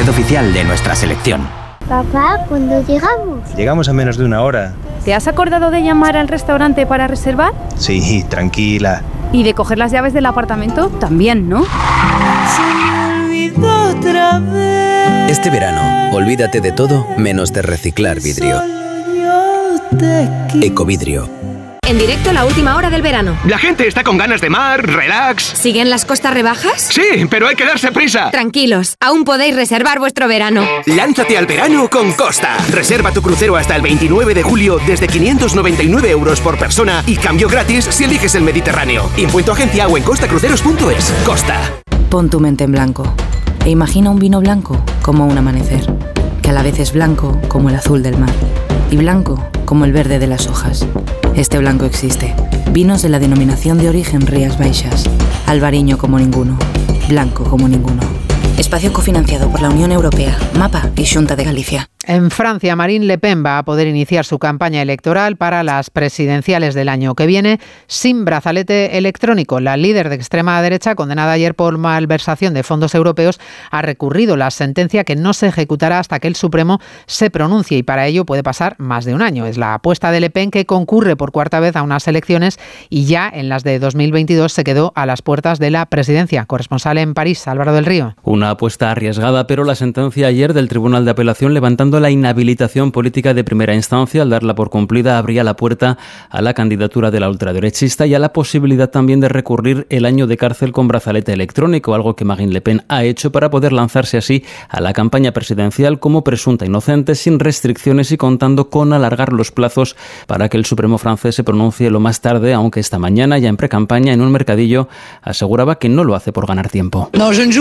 red oficial de nuestra selección. Papá, ¿cuándo llegamos? Llegamos a menos de una hora. ¿Te has acordado de llamar al restaurante para reservar? Sí, tranquila. ¿Y de coger las llaves del apartamento? También, ¿no? Este verano, olvídate de todo menos de reciclar vidrio. Ecovidrio. En directo, la última hora del verano. La gente está con ganas de mar, relax. ¿Siguen las costas rebajas? Sí, pero hay que darse prisa. Tranquilos, aún podéis reservar vuestro verano. Lánzate al verano con Costa. Reserva tu crucero hasta el 29 de julio desde 599 € por persona y cambio gratis si eliges el Mediterráneo. Impuesto agencia o en costacruceros.es. Costa. Pon tu mente en blanco e imagina un vino blanco como un amanecer, que a la vez es blanco como el azul del mar y blanco como el verde de las hojas. Este blanco existe. Vinos de la denominación de origen Rías Baixas. Albariño como ninguno. Blanco como ninguno. Espacio cofinanciado por la Unión Europea, MAPA y Xunta de Galicia. En Francia, Marine Le Pen va a poder iniciar su campaña electoral para las presidenciales del año que viene sin brazalete electrónico. La líder de extrema derecha, condenada ayer por malversación de fondos europeos, ha recurrido la sentencia que no se ejecutará hasta que el Supremo se pronuncie y para ello puede pasar más de un año. Es la apuesta de Le Pen, que concurre por cuarta vez a unas elecciones y ya en las de 2022 se quedó a las puertas de la presidencia. Corresponsal en París, Álvaro del Río. Una apuesta arriesgada, pero la sentencia ayer del Tribunal de Apelación, levantando la inhabilitación política de primera instancia, al darla por cumplida, abría la puerta a la candidatura de la ultraderechista y a la posibilidad también de recurrir el año de cárcel con brazalete electrónico, algo que Marine Le Pen ha hecho para poder lanzarse así a la campaña presidencial como presunta inocente, sin restricciones y contando con alargar los plazos para que el Supremo francés se pronuncie lo más tarde, aunque esta mañana, ya en precampaña, en un mercadillo, aseguraba que no lo hace por ganar tiempo.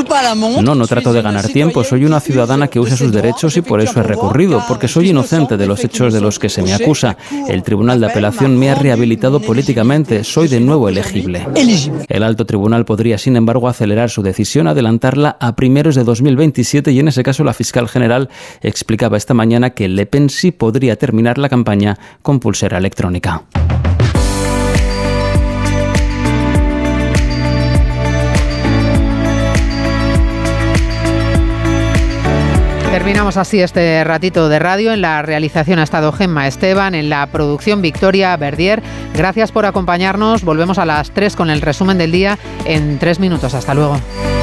No trato de ganar tiempo, soy una ciudadana que usa sus derechos y por eso he recurrido, porque soy inocente de los hechos de los que se me acusa. El Tribunal de Apelación me ha rehabilitado políticamente, soy de nuevo elegible. El alto tribunal podría, sin embargo, acelerar su decisión, adelantarla a primeros de 2027 y en ese caso la fiscal general explicaba esta mañana que Le Pen sí podría terminar la campaña con pulsera electrónica. Terminamos así este ratito de radio. En la realización ha estado Gemma Esteban, en la producción Victoria Verdier. Gracias por acompañarnos. Volvemos a las 3 con el resumen del día en 3 minutos. Hasta luego.